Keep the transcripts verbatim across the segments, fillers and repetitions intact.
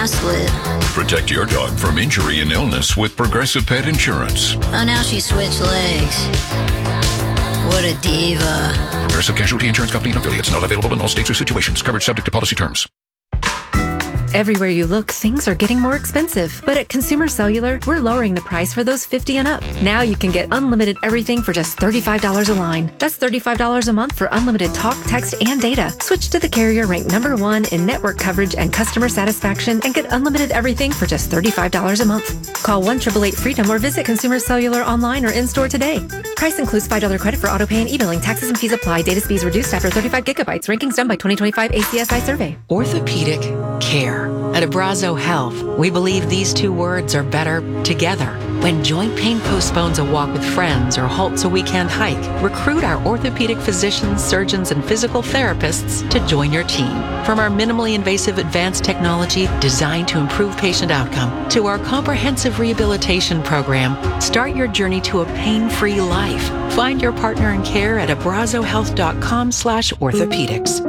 slid. Protect your dog from injury and illness with Progressive Pet Insurance. Oh, now she switched legs. What a diva. Progressive Casualty Insurance Company and affiliates. Not available in all states or situations. Coverage subject to policy terms. Everywhere you look, things are getting more expensive. But at Consumer Cellular, we're lowering the price for those fifty and up. Now you can get unlimited everything for just thirty-five dollars a line. That's thirty-five dollars a month for unlimited talk, text, and data. Switch to the carrier ranked number one in network coverage and customer satisfaction and get unlimited everything for just thirty-five dollars a month. Call one eight eight eight freedom or visit Consumer Cellular online or in-store today. Price includes five dollars credit for autopay and e-billing. Taxes and fees apply. Data speeds reduced after thirty-five gigabytes. Rankings done by twenty twenty-five A C S I survey. Orthopedic care. At Abrazo Health, we believe these two words are better together. When joint pain postpones a walk with friends or halts a weekend hike, recruit our orthopedic physicians, surgeons, and physical therapists to join your team. From our minimally invasive advanced technology designed to improve patient outcome to our comprehensive rehabilitation program, start your journey to a pain-free life. Find your partner in care at abrazohealth.com slash orthopedics.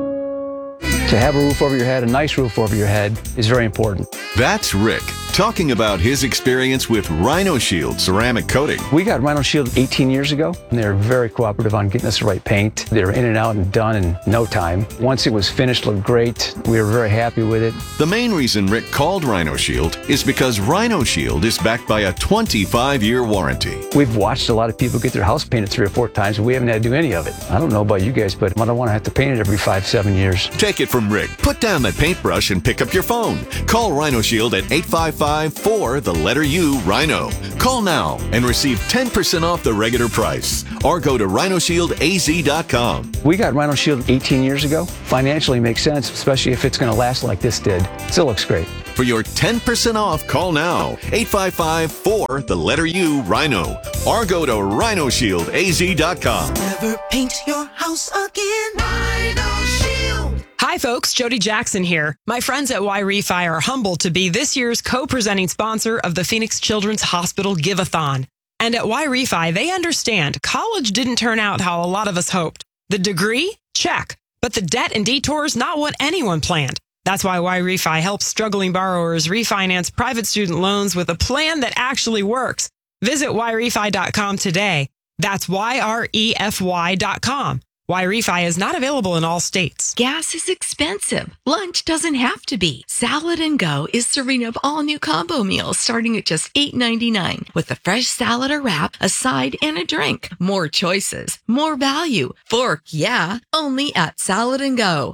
To have a roof over your head, a nice roof over your head, is very important. That's Rick, talking about his experience with Rhino Shield ceramic coating. We got Rhino Shield eighteen years ago, and they were very cooperative on getting us the right paint. They were in and out and done in no time. Once it was finished, it looked great. We were very happy with it. The main reason Rick called Rhino Shield is because Rhino Shield is backed by a twenty-five year warranty. We've watched a lot of people get their house painted three or four times, and we haven't had to do any of it. I don't know about you guys, but I don't want to have to paint it every five, seven years. Take it from Rick. Put down that paintbrush and pick up your phone. Call Rhino Shield at eight five five, four, the letter U, Rhino. Call now and receive ten percent off the regular price. Or go to rhino shield a z dot com. We got Rhino Shield eighteen years ago. Financially makes sense, especially if it's going to last like this did. Still looks great. For your ten percent off, call now. eight five five, four, the letter U, Rhino. Or go to rhino shield a z dot com. Never paint your house again. Rhino Shield. Hi folks, Jody Jackson here. My friends at Y-Refi are humbled to be this year's co-presenting sponsor of the Phoenix Children's Hospital Give-a-thon. And at Y-Refi, they understand college didn't turn out how a lot of us hoped. The degree? Check. But the debt and detours, not what anyone planned. That's why Y-Refi helps struggling borrowers refinance private student loans with a plan that actually works. Visit Y refi dot com today. That's Y R E F Y dot com. Y-Refi is not available in all states. Gas is expensive. Lunch doesn't have to be. Salad and Go is serving up all new combo meals starting at just eight ninety-nine with a fresh salad or wrap, a side, and a drink. More choices, more value. Fork, yeah, only at Salad and Go.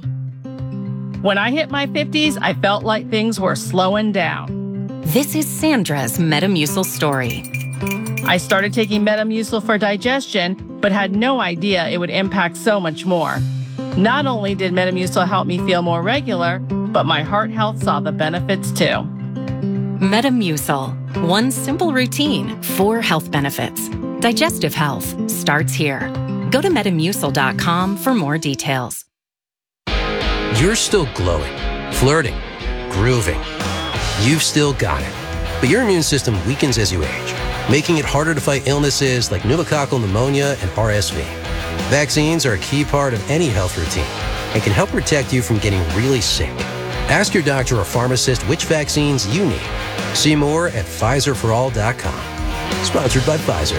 When I hit my fifties, I felt like things were slowing down. This is Sandra's Metamucil story. I started taking Metamucil for digestion, but had no idea it would impact so much more. Not only did Metamucil help me feel more regular, but my heart health saw the benefits too. Metamucil. One simple routine, four health benefits. Digestive health starts here. Go to metamucil dot com for more details. You're still glowing, flirting, grooving. You've still got it. But your immune system weakens as you age, making it harder to fight illnesses like pneumococcal pneumonia and R S V. Vaccines are a key part of any health routine and can help protect you from getting really sick. Ask your doctor or pharmacist which vaccines you need. See more at Pfizer for all dot com. Sponsored by Pfizer.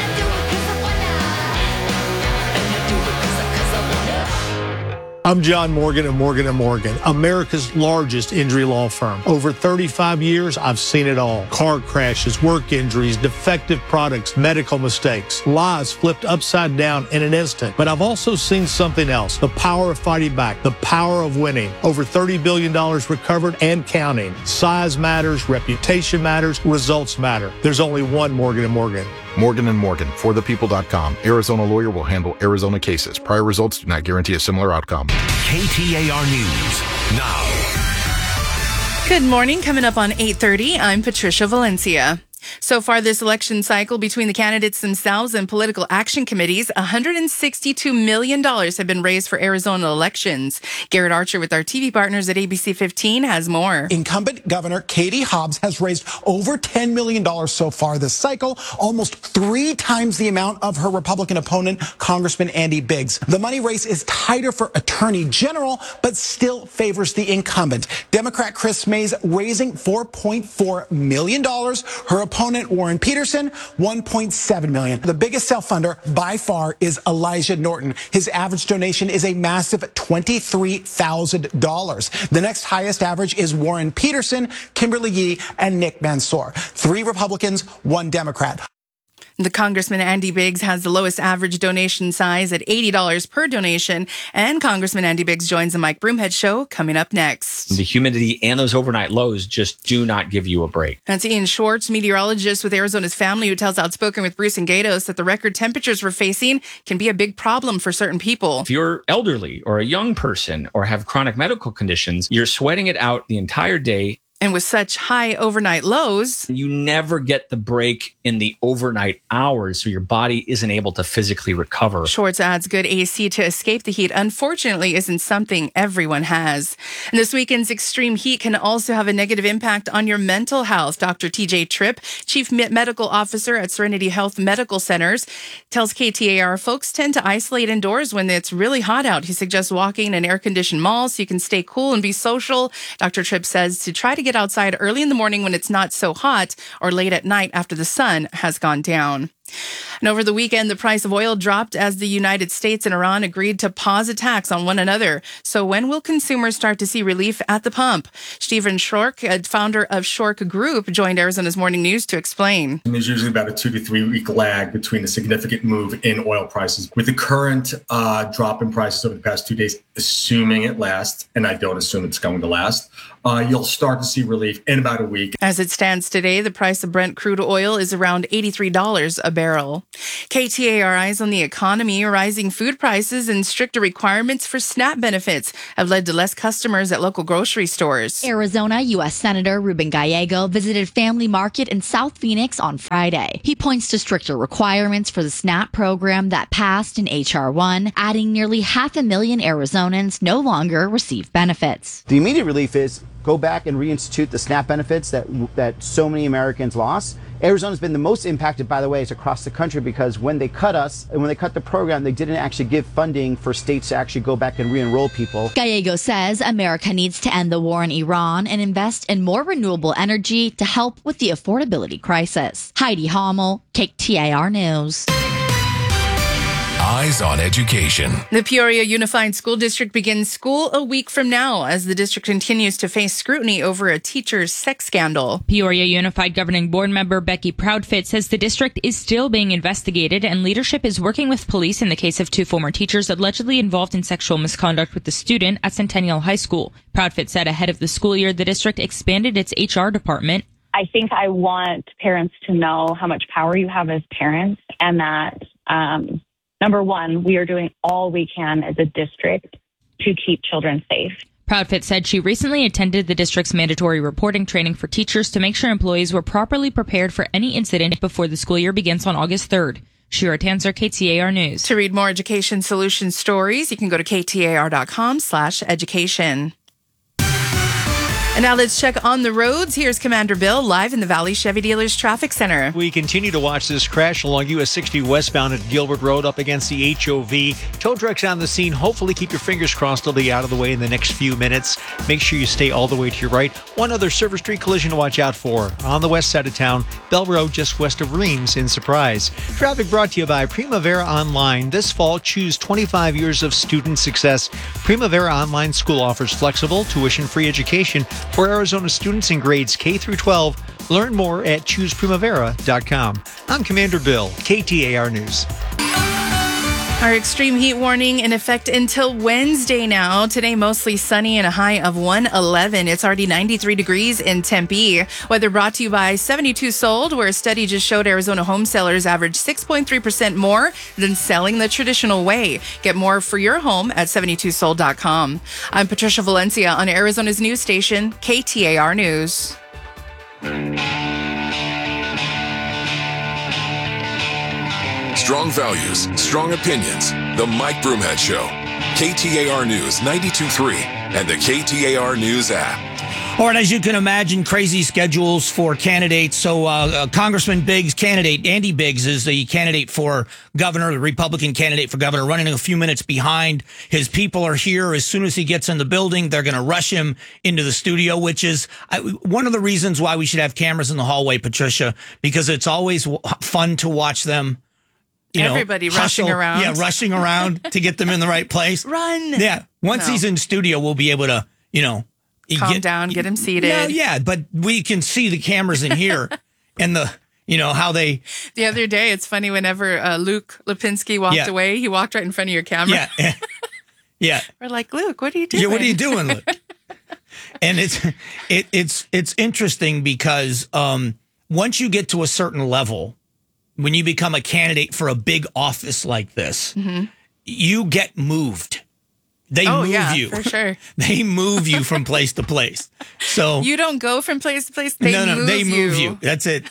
I'm John Morgan of Morgan and Morgan, America's largest injury law firm. Over thirty-five years, I've seen it all. Car crashes, work injuries, defective products, medical mistakes, lives flipped upside down in an instant. But I've also seen something else, the power of fighting back, the power of winning. Over thirty billion dollars recovered and counting. Size matters, reputation matters, results matter. There's only one Morgan and Morgan. Morgan and Morgan, for the people dot com. Arizona lawyer will handle Arizona cases. Prior results do not guarantee a similar outcome. K T A R News now. Good morning. Coming up on eight thirty, I'm Patricia Valencia. So far this election cycle, between the candidates themselves and political action committees, one hundred sixty-two million dollars have been raised for Arizona elections. Garrett Archer with our T V partners at A B C fifteen has more. Incumbent Governor Katie Hobbs has raised over ten million dollars so far this cycle, almost three times the amount of her Republican opponent, Congressman Andy Biggs. The money race is tighter for Attorney General, but still favors the incumbent. Democrat Chris Mays raising four point four million dollars. Her opponent, Warren Peterson, one point seven million dollars. The biggest self-funder by far is Elijah Norton. His average donation is a massive twenty-three thousand dollars. The next highest average is Warren Peterson, Kimberly Yee, and Nick Mansour. Three Republicans, one Democrat. The Congressman Andy Biggs has the lowest average donation size at eighty dollars per donation. And Congressman Andy Biggs joins the Mike Broomhead Show coming up next. The humidity and those overnight lows just do not give you a break. That's Ian Schwartz, meteorologist with Arizona's Family, who tells Outspoken with Bruce and Gatos that the record temperatures we're facing can be a big problem for certain people. If you're elderly or a young person or have chronic medical conditions, you're sweating it out the entire day. And with such high overnight lows, you never get the break in the overnight hours, so your body isn't able to physically recover. Schwartz adds good A C to escape the heat, unfortunately, isn't something everyone has. And this weekend's extreme heat can also have a negative impact on your mental health. Doctor T J Tripp, Chief Medical Officer at Serenity Health Medical Centers, tells K T A R folks tend to isolate indoors when it's really hot out. He suggests walking in air-conditioned malls so you can stay cool and be social. Doctor Tripp says to try to get outside early in the morning when it's not so hot, or late at night after the sun has gone down. And over the weekend, the price of oil dropped as the United States and Iran agreed to pause attacks on one another. So when will consumers start to see relief at the pump? Stephen Schork, founder of Schork Group, joined Arizona's Morning News to explain. And there's usually about a two to three week lag between a significant move in oil prices. With the current uh, drop in prices over the past two days, assuming it lasts, and I don't assume it's going to last, uh, you'll start to see relief in about a week. As it stands today, the price of Brent crude oil is around eighty-three dollars a barrel. K T A R eyes on the economy. Rising food prices and stricter requirements for SNAP benefits have led to less customers at local grocery stores. Arizona U S Senator Ruben Gallego visited Family Market in South Phoenix on Friday. He points to stricter requirements for the SNAP program that passed in H R one, adding nearly half a million Arizonans no longer receive benefits. The immediate relief is go back and reinstitute the SNAP benefits that that so many Americans lost. Arizona's been the most impacted, by the way, is across the country, because when they cut us and when they cut the program, they didn't actually give funding for states to actually go back and re-enroll people. Gallego says America needs to end the war in Iran and invest in more renewable energy to help with the affordability crisis. Heidi Hommel, K T A R News. Eyes on Education. The Peoria Unified School District begins school a week from now as the district continues to face scrutiny over a teacher's sex scandal. Peoria Unified Governing Board member Becky Proudfit says the district is still being investigated and leadership is working with police in the case of two former teachers allegedly involved in sexual misconduct with the student at Centennial High School. Proudfit said ahead of the school year, the district expanded its H R department. I think I want parents to know how much power you have as parents, and that, um, number one, we are doing all we can as a district to keep children safe. Proudfit said she recently attended the district's mandatory reporting training for teachers to make sure employees were properly prepared for any incident before the school year begins on August third. Shira Tanzer, K T A R News. To read more Education Solutions stories, you can go to K T A R dot com slash education. And now let's check on the roads. Here's Commander Bill live in the Valley Chevy Dealers Traffic Center. We continue to watch this crash along U S sixty westbound at Gilbert Road up against the H O V. Tow trucks on the scene. Hopefully keep your fingers crossed they'll be out of the way in the next few minutes. Make sure you stay all the way to your right. One other Silver Street collision to watch out for. On the west side of town, Bell Road just west of Reams in Surprise. Traffic brought to you by Primavera Online. This fall, choose twenty-five years of student success. Primavera Online School offers flexible, tuition-free education for Arizona students in grades K through twelve. Learn more at choose primavera dot com. I'm Commander Bill, K T A R News. Our extreme heat warning in effect until Wednesday now. Today, mostly sunny and a high of one eleven. It's already ninety-three degrees in Tempe. Weather brought to you by seventy-two Sold, where a study just showed Arizona home sellers average six point three percent more than selling the traditional way. Get more for your home at seventy-two sold dot com. I'm Patricia Valencia on Arizona's news station, K T A R News. Strong values, strong opinions. The Mike Broomhead Show. K T A R News ninety-two point three and the K T A R News app. All right, as you can imagine, crazy schedules for candidates. So uh, uh, Congressman Biggs' candidate, Andy Biggs, is the candidate for governor, the Republican candidate for governor, running a few minutes behind. His people are here. As soon as he gets in the building, they're going to rush him into the studio, which is uh, one of the reasons why we should have cameras in the hallway, Patricia, because it's always w- fun to watch them. You know, Everybody hustle, rushing around. Yeah, rushing around to get them in the right place. Run. Yeah. Once No. he's in studio, we'll be able to, you know, Calm get, down, get him seated. No, yeah, but we can see the cameras in here and the, you know, how they. The other day, it's funny, whenever uh, Luke Lipinski walked Yeah. away, he walked right in front of your camera. Yeah. Yeah. We're like, Luke, what are you doing? Yeah, what are you doing, Luke? And it's it, it's it's interesting because um, once you get to a certain level, when you become a candidate for a big office like this, Mm-hmm. you get moved. They oh, move yeah, you. for sure. They move you from place to place. So You don't go from place to place. They no, no, move they move you. you. That's it.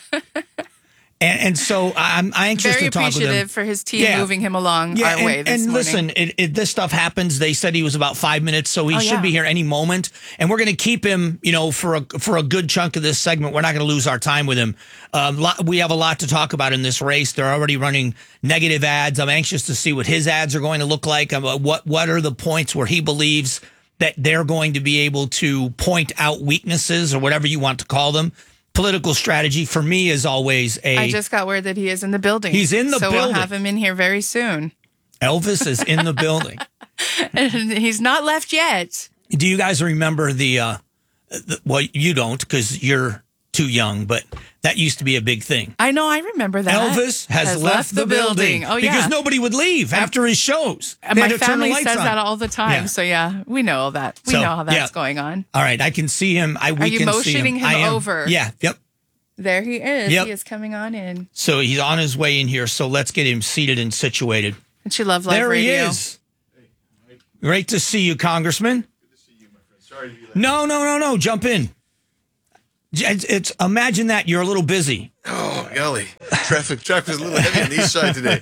And, and so I'm anxious Very to talk with him. appreciative for his team Yeah. moving him along Yeah, our and, way this and morning. listen, it, it, this stuff happens. They said he was about five minutes, so he Oh, should yeah. be here any moment. And we're going to keep him, you know, for a for a good chunk of this segment. We're not going to lose our time with him. Um, lot, we have a lot to talk about in this race. They're already running negative ads. I'm anxious to see what his ads are going to look like. Um, what what are the points where he believes that they're going to be able to point out weaknesses or whatever you want to call them. Political strategy for me is always a. I just got word that he is in the building. He in the so building. we'll have him in here very soon. Elvis is in the building. And he's not left yet. Do you guys remember the, uh, the well, you don't because you're too young, but that used to be a big thing. I know, I remember that. Elvis has, left, the building, Oh, yeah. because nobody would leave after his shows. And They my had to turn the family lights says on. that all the time. Yeah. So, yeah, we know all that. We So, know how that's yeah. going on. All right, I can see him. I, we Are you can see motioning him I am. over? Yeah, yep. There he is. Yep. He is coming on in. So he's on his way in here. So let's get him seated and situated. And you love live there radio. he is. Great to see you, Congressman. Good to see you, my friend. Sorry to be late. No, no, no, no. Jump in. It's, it's imagine that you're a little busy. Oh, golly. Traffic traffic was a little heavy on the east side today.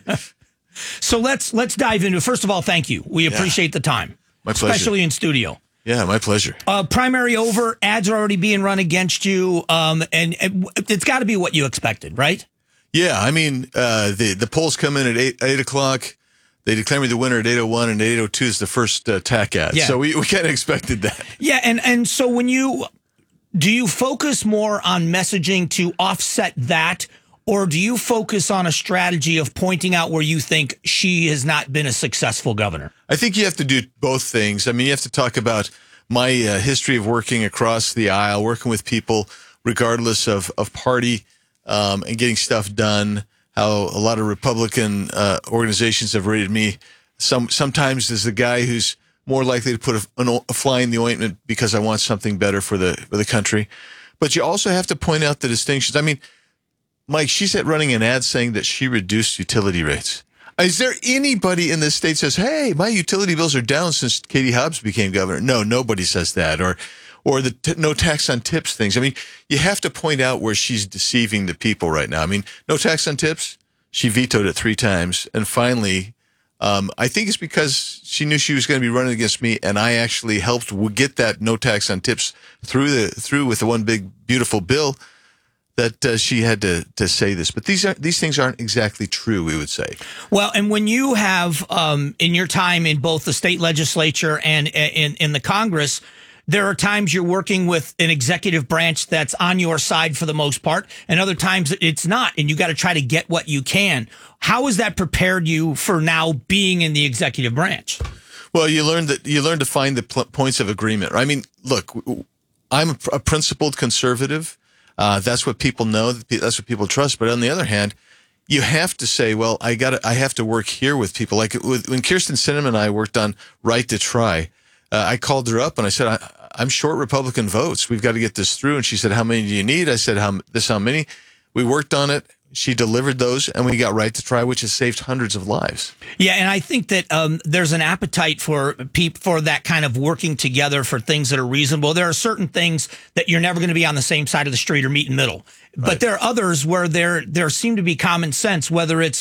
So let's let's dive into it. First of all, thank you. We appreciate the time. My pleasure. Especially in studio. Yeah, my pleasure. Uh, primary over, ads are already being run against you, um, and, and it's got to be what you expected, right? Yeah, I mean, uh, the the polls come in at eight eight o'clock. They declare me the winner at eight oh one, and eight oh two is the first uh, tack ad. Yeah. So we, we kind of expected that. Yeah, and and so when you do you focus more on messaging to offset that, or do you focus on a strategy of pointing out where you think she has not been a successful governor? I think you have to do both things. I mean, you have to talk about my uh, history of working across the aisle, working with people regardless of, of party, um, and getting stuff done, how a lot of Republican uh, organizations have rated me some sometimes as the guy who's more likely to put a, an, a fly in the ointment because I want something better for the for the country. But you also have to point out the distinctions. I mean, Mike, she's at running an ad saying that she reduced utility rates. Is there anybody in this state says, hey, my utility bills are down since Katie Hobbs became governor? No, nobody says that. Or or the t- no tax on tips things. I mean, you have to point out where she's deceiving the people right now. I mean, no tax on tips. She vetoed it three times. And finally, um, I think it's because she knew she was going to be running against me, and I actually helped get that no tax on tips through the through with the one big beautiful bill. That uh, she had to to say this, but these are these things aren't exactly true. We would say. Well, and when you have um, in your time in both the state legislature and in in the Congress, there are times you're working with an executive branch that's on your side for the most part, and other times it's not, and you got to try to get what you can. How has that prepared you for now being in the executive branch? Well, you learn that you learn to find the pl- points of agreement. I mean, look, I'm a, a principled conservative. Uh, that's what people know. That's what people trust. But on the other hand, you have to say, well, I got I have to work here with people. Like with, when Kirsten Sinema and I worked on Right to Try, uh, I called her up and I said, I, I'm short Republican votes. We've got to get this through. And she said, how many do you need? I said, how this how many? We worked on it. She delivered those, and we got Right to Try, which has saved hundreds of lives. Yeah, and I think that um, there's an appetite for peop- for that kind of working together for things that are reasonable. There are certain things that you're never going to be on the same side of the street or meet in the middle. But Right. there are others where there there seem to be common sense, whether it's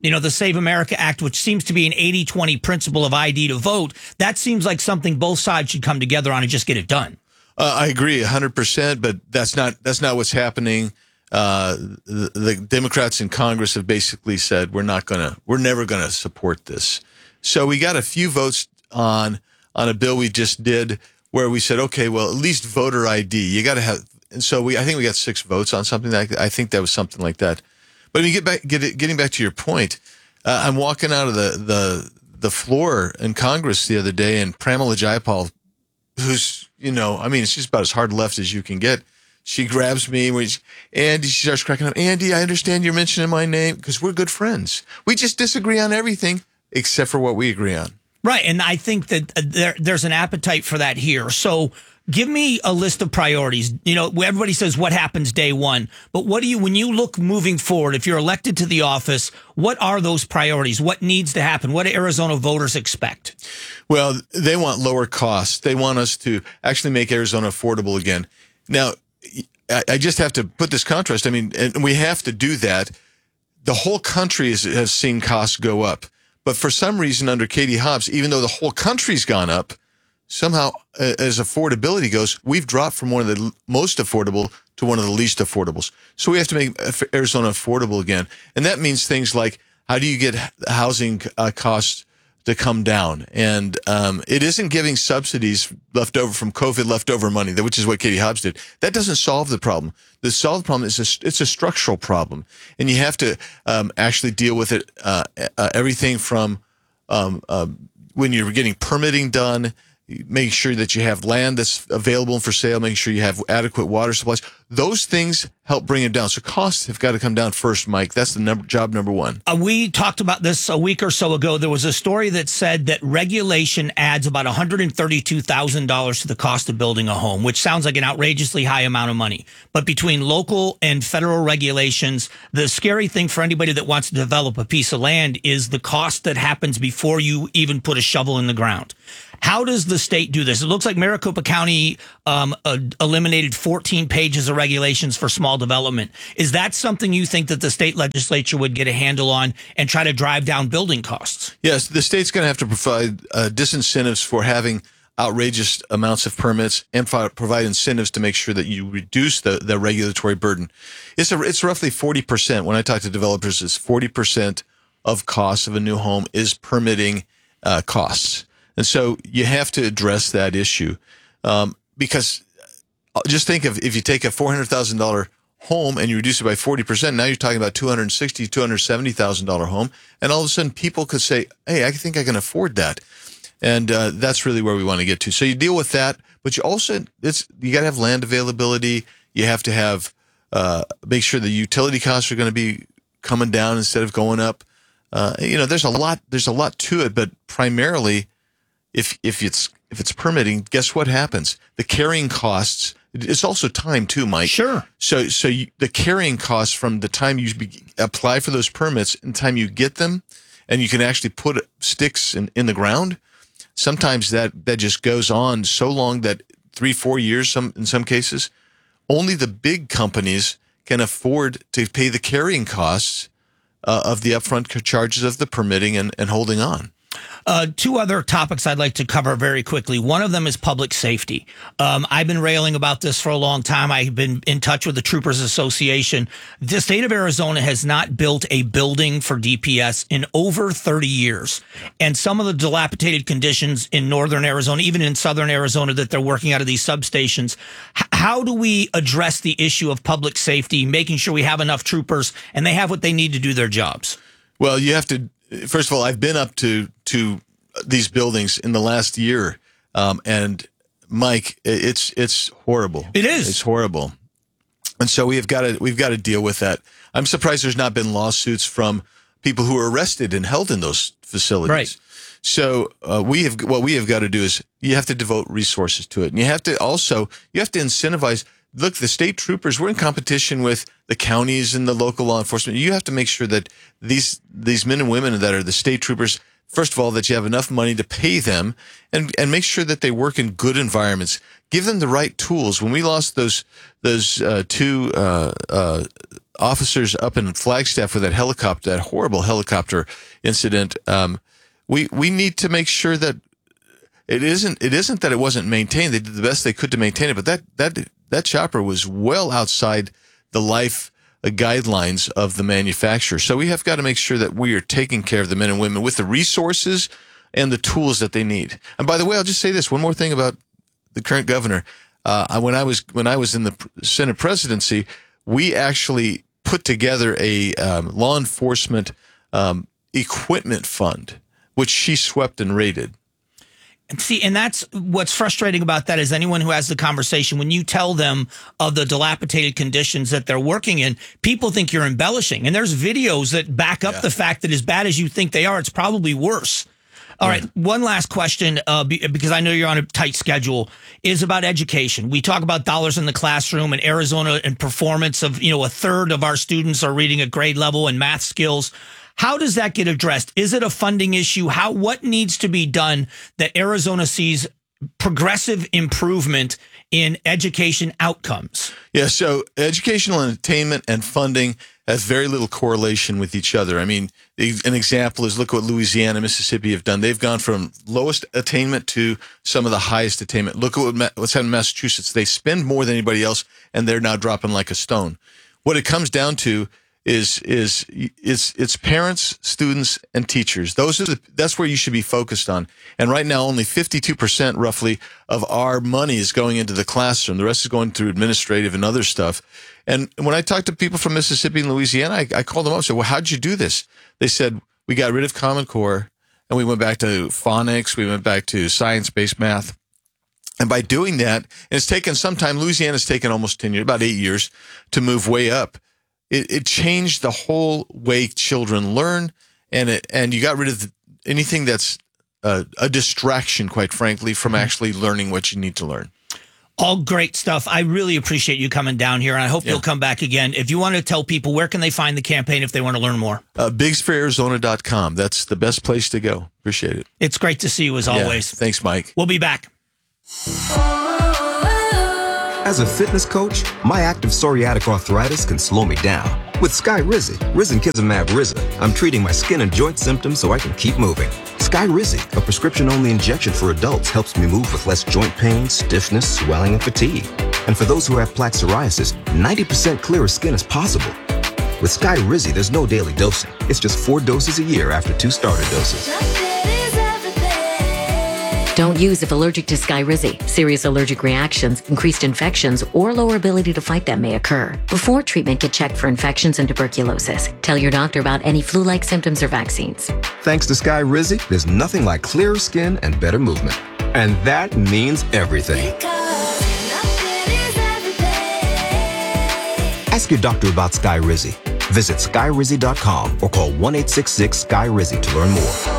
you know, the Save America Act, which seems to be an eighty twenty principle of I D to vote. That seems like something both sides should come together on and just get it done. Uh, I agree one hundred percent, but that's not that's not what's happening. Uh, the, the Democrats in Congress have basically said we're not gonna, we're never gonna support this. So we got a few votes on on a bill we just did where we said, okay, well, at least voter I D. You got to have, and so we I think we got six votes on something like that. I think that was something like that. But when you get back, get it, getting back to your point, uh, I'm walking out of the the the floor in Congress the other day, and Pramila Jayapal, who's, you know, I mean, she's about as hard left as you can get. She grabs me, when she, Andy, she starts cracking up. Andy, I understand you're mentioning my name because we're good friends. We just disagree on everything except for what we agree on. Right, and I think that there, there's an appetite for that here. So give me a list of priorities. You know, everybody says what happens day one, but what do you, when you look moving forward, if you're elected to the office, what are those priorities? What needs to happen? What do Arizona voters expect? Well, they want lower costs. They want us to actually make Arizona affordable again. Now, I just have to put this contrast. I mean, and we have to do that. The whole country is, has seen costs go up. But for some reason, under Katie Hobbs, even though the whole country's gone up, somehow, uh, as affordability goes, we've dropped from one of the most affordable to one of the least affordables. So we have to make Arizona affordable again. And that means things like, how do you get housing uh, costs to come down? And um, it isn't giving subsidies left over from COVID leftover money, which is what Katie Hobbs did. That doesn't solve the problem. The solve the problem is a, it's a structural problem, and you have to um, actually deal with it. Uh, uh, everything from um, uh, when you're getting permitting done, making sure that you have land that's available for sale, making sure you have adequate water supplies. Those things help bring it down. So costs have got to come down first, Mike. That's the number, job number one. Uh, we talked about this a week or so ago. There was a story that said that regulation adds about one hundred thirty-two thousand dollars to the cost of building a home, which sounds like an outrageously high amount of money. But between local and federal regulations, the scary thing for anybody that wants to develop a piece of land is the cost that happens before you even put a shovel in the ground. How does the state do this? It looks like Maricopa County um, uh, eliminated fourteen pages of regulations for small development. Is that something you think that the state legislature would get a handle on and try to drive down building costs? Yes, the state's going to have to provide uh, disincentives for having outrageous amounts of permits and provide incentives to make sure that you reduce the, the regulatory burden. It's a, it's roughly forty percent. When I talk to developers, it's forty percent of costs of a new home is permitting uh, costs. And so you have to address that issue um, because just think of if you take a four hundred thousand dollars home and you reduce it by forty percent, now you're talking about two hundred sixty thousand dollars, two hundred seventy thousand dollars home. And all of a sudden people could say, hey, I think I can afford that. And uh, that's really where we want to get to. So you deal with that, but you also, it's you got to have land availability. You have to have, uh, make sure the utility costs are going to be coming down instead of going up. Uh, you know, there's a lot, there's a lot to it, but primarily, If if it's if it's permitting, guess what happens? The carrying costs. It's also time too, Mike. Sure. So so you, the carrying costs from the time you be, apply for those permits and the time you get them, and you can actually put sticks in, in the ground. Sometimes that that just goes on so long that three four years. Some in some cases, only the big companies can afford to pay the carrying costs uh, of the upfront charges of the permitting and, and holding on. Uh, two other topics I'd like to cover very quickly. One of them is public safety. Um, I've been railing about this for a long time. I've been in touch with the Troopers Association. The state of Arizona has not built a building for D P S in over thirty years. And some of the dilapidated conditions in northern Arizona, even in southern Arizona, that they're working out of these substations. H- how do we address the issue of public safety, making sure we have enough troopers and they have what they need to do their jobs? Well, you have to. First of all, I've been up to to these buildings in the last year, um, and Mike, it's it's horrible. It is. It's horrible, and so we have got to we've got to deal with that. I'm surprised there's not been lawsuits from people who were arrested and held in those facilities. Right. So uh, we have what we have got to do is you have to devote resources to it, and you have to also you have to incentivize. Look, the state troopers, we're in competition with the counties and the local law enforcement. You have to make sure that these these men and women that are the state troopers, first of all, that you have enough money to pay them and, and make sure that they work in good environments. Give them the right tools. When we lost those those uh, two uh, uh, officers up in Flagstaff with that helicopter, that horrible helicopter incident. Um, we we need to make sure that it isn't it isn't that it wasn't maintained. They did the best they could to maintain it, but that that that chopper was well outside the life uh, guidelines of the manufacturer. So we have got to make sure that we are taking care of the men and women with the resources and the tools that they need. And by the way, I'll just say this one more thing about the current governor. Uh, when I was when I was in the Senate presidency, we actually put together a um, law enforcement um, equipment fund, which she swept and raided. See, and that's what's frustrating about that is anyone who has the conversation, when you tell them of the dilapidated conditions that they're working in, people think you're embellishing. And there's videos that back up yeah. the fact that as bad as you think they are, it's probably worse. All right, one last question, uh, because I know you're on a tight schedule, is about education. We talk about dollars in the classroom and Arizona and performance of, you know, a third of our students are reading at grade level and math skills. How does that get addressed? Is it a funding issue? How what needs to be done that Arizona sees progressive improvement in education outcomes? Yeah, so educational attainment and funding has very little correlation with each other. I mean, an example is look what Louisiana and Mississippi have done. They've gone from lowest attainment to some of the highest attainment. Look at what, what's happened in Massachusetts. They spend more than anybody else, and they're now dropping like a stone. What it comes down to is is it's it's parents, students, and teachers. Those are the that's where you should be focused on. And right now, only fifty-two percent roughly of our money is going into the classroom. The rest is going through administrative and other stuff. And when I talked to people from Mississippi and Louisiana, I, I called them up and said, well, how'd you do this? They said, we got rid of Common Core, and we went back to phonics, we went back to science-based math. And by doing that, and it's taken some time, Louisiana's taken almost ten years, about eight years, to move way up. It, it changed the whole way children learn, and it, and you got rid of the, anything that's a, a distraction, quite frankly, from actually learning what you need to learn. All great stuff. I really appreciate you coming down here, and I hope yeah. you'll come back again. If you want to tell people, where can they find the campaign if they want to learn more? Uh, Bigs For Arizona dot com. That's the best place to go. Appreciate it. It's great to see you as yeah. always. Thanks, Mike. We'll be back. As a fitness coach, my active psoriatic arthritis can slow me down. With Skyrizi, Risankizumab Riza, I'm treating my skin and joint symptoms so I can keep moving. Skyrizi, a prescription-only injection for adults, helps me move with less joint pain, stiffness, swelling, and fatigue. And for those who have plaque psoriasis, ninety percent clearer skin is possible. With Skyrizi, there's no daily dosing. It's just four doses a year after two starter doses. Don't use if allergic to Skyrizi. Serious allergic reactions, increased infections, or lower ability to fight them may occur. Before treatment, get checked for infections and tuberculosis. Tell your doctor about any flu-like symptoms or vaccines. Thanks to Skyrizi, there's nothing like clearer skin and better movement. And that means everything. Ask your doctor about Skyrizi. Visit Skyrizi dot com or call one eight six six Sky Rizi to learn more.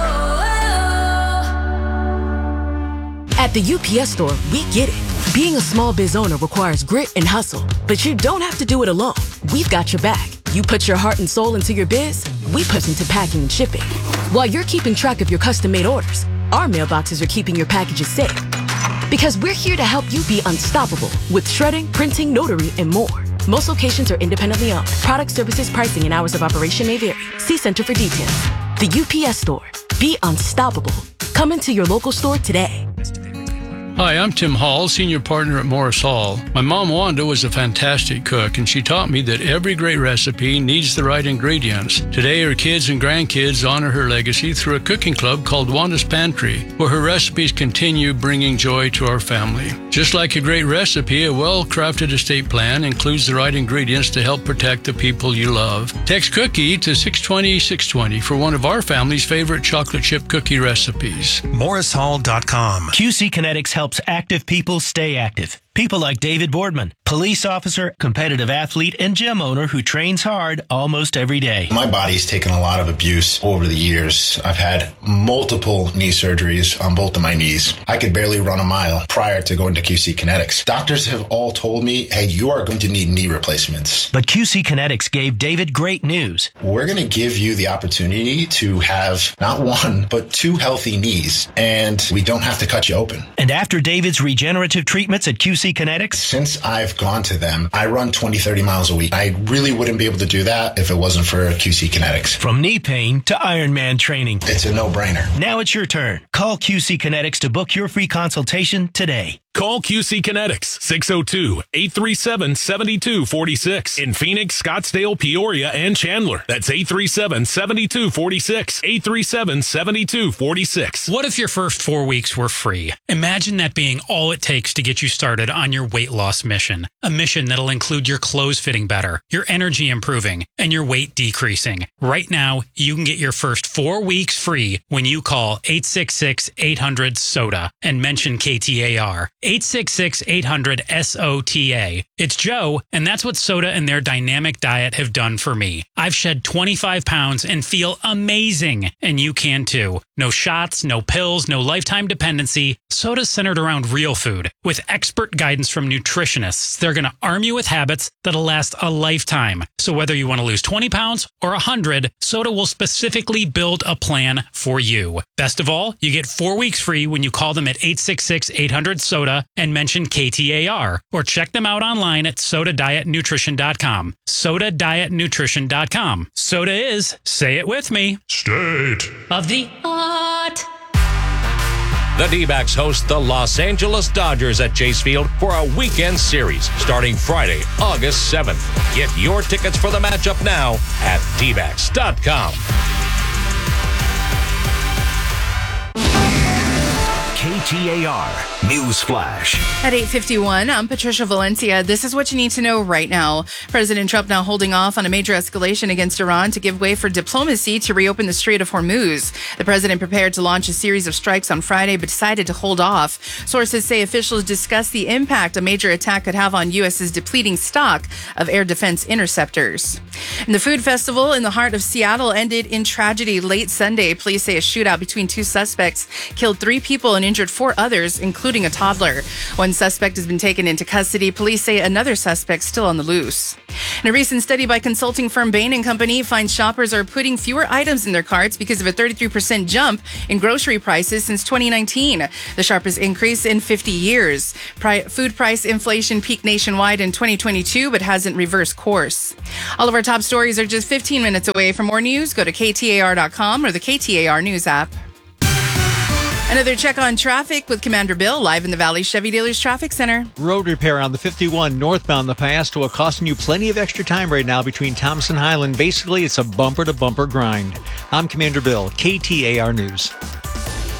At the U P S Store, we get it. Being a small biz owner requires grit and hustle, but you don't have to do it alone. We've got your back. You put your heart and soul into your biz, we put into packing and shipping. While you're keeping track of your custom-made orders, our mailboxes are keeping your packages safe. Because we're here to help you be unstoppable with shredding, printing, notary, and more. Most locations are independently owned. Product, services, pricing, and hours of operation may vary. See Center for details. The U P S Store. Be unstoppable. Come into your local store today. Hi, I'm Tim Hall, senior partner at Morris Hall. My mom, Wanda, was a fantastic cook, and she taught me that every great recipe needs the right ingredients. Today, her kids and grandkids honor her legacy through a cooking club called Wanda's Pantry, where her recipes continue bringing joy to our family. Just like a great recipe, a well-crafted estate plan includes the right ingredients to help protect the people you love. Text cookie to six twenty, six twenty for one of our family's favorite chocolate chip cookie recipes. Morris Hall dot com. Q C Kinetics helps active people stay active. People like David Boardman, police officer, competitive athlete, and gym owner who trains hard almost every day. My body's taken a lot of abuse over the years. I've had multiple knee surgeries on both of my knees. I could barely run a mile prior to going to Q C Kinetics. Doctors have all told me, hey, you are going to need knee replacements. But Q C Kinetics gave David great news. We're going to give you the opportunity to have not one, but two healthy knees, and we don't have to cut you open. And after David's regenerative treatments at Q C C Kinetics? Since I've gone to them, I run twenty, thirty miles a week. I really wouldn't be able to do that if it wasn't for Q C Kinetics. From knee pain to Ironman training. It's a no-brainer. Now it's your turn. Call Q C Kinetics to book your free consultation today. Call Q C Kinetics, six oh two, eight three seven, seven two four six in Phoenix, Scottsdale, Peoria, and Chandler. That's eight three seven, seven two four six, eight three seven, seven two four six. What if your first four weeks were free? Imagine that being all it takes to get you started on your weight loss mission. A mission that'll include your clothes fitting better, your energy improving, and your weight decreasing. Right now, you can get your first four weeks free when you call eight six six, eight hundred, SODA and mention K T A R. eight six six, eight hundred, S O T A. It's Joe, and that's what SODA and their dynamic diet have done for me. I've shed twenty-five pounds and feel amazing, and you can too. No shots, no pills, no lifetime dependency. SODA's centered around real food. With expert guidance from nutritionists, they're going to arm you with habits that'll last a lifetime. So whether you want to lose twenty pounds or one hundred, SODA will specifically build a plan for you. Best of all, you get four weeks free when you call them at eight six six, eight hundred, SODA and mention K T A R, or check them out online at soda diet nutrition dot com. soda diet nutrition dot com. SODA is, say it with me, State of the art. The D-backs host the Los Angeles Dodgers at Chase Field for a weekend series starting Friday, August seventh. Get your tickets for the matchup now at D backs dot com. K T A R News Flash. At eight fifty-one, I'm Patricia Valencia. This is what you need to know right now. President Trump now holding off on a major escalation against Iran to give way for diplomacy to reopen the Strait of Hormuz. The president prepared to launch a series of strikes on Friday, but decided to hold off. Sources say officials discussed the impact a major attack could have on U S's depleting stock of air defense interceptors. And the food festival in the heart of Seattle ended in tragedy late Sunday. Police say a shootout between two suspects killed three people and injured four others, including a toddler. One suspect has been taken into custody. Police say another suspect still on the loose. And a recent study by consulting firm Bain and Company finds shoppers are putting fewer items in their carts because of a thirty-three percent jump in grocery prices since twenty nineteen, the sharpest increase in fifty years. Pri- food price inflation peaked nationwide in twenty twenty-two, but hasn't reversed course. All of our top stories are just fifteen minutes away. For more news, go to K T A R dot com or the K T A R News app. Another check on traffic with Commander Bill live in the Valley Chevy Dealers Traffic Center. Road repair on the fifty-one northbound the pass to a costing you plenty of extra time right now between Thompson Highland. Basically, it's a bumper-to-bumper grind. I'm Commander Bill, K T A R News.